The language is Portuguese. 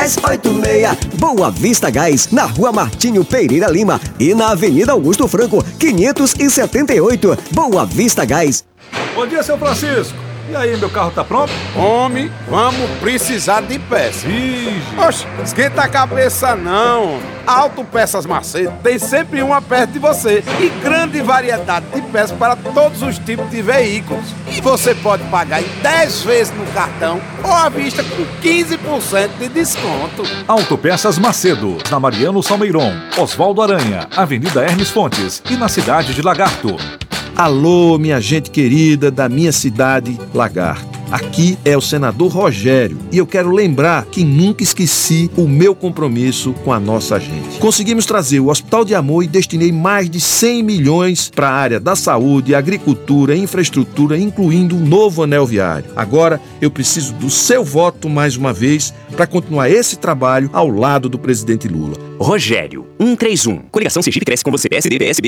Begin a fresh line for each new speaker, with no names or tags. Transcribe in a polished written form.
1086. Boa Vista Gás, na Rua Martinho Pereira Lima e na Avenida Augusto Franco, 578. Boa Vista Gás.
Bom dia, seu Francisco. E aí, meu carro tá pronto?
Homem, vamos precisar de peça. Oxe, esquenta a cabeça não. Autopeças Macedo tem sempre uma perto de você e grande variedade de peças para todos os tipos de veículos. E você pode pagar em 10 vezes no cartão ou à vista com 15% de desconto.
Autopeças Macedo, na Mariano Salmeiron, Oswaldo Aranha, Avenida Hermes Fontes e na cidade de Lagarto.
Alô, minha gente querida da minha cidade, Lagarto. Aqui é o senador Rogério e eu quero lembrar que nunca esqueci o meu compromisso com a nossa gente. Conseguimos trazer o Hospital de Amor e destinei mais de 100 milhões para a área da saúde, agricultura, infraestrutura, incluindo um novo anel viário. Agora eu preciso do seu voto mais uma vez para continuar esse trabalho ao lado do presidente Lula.
Rogério, 131. Coligação Sergipe cresce com você. PSD, PSB.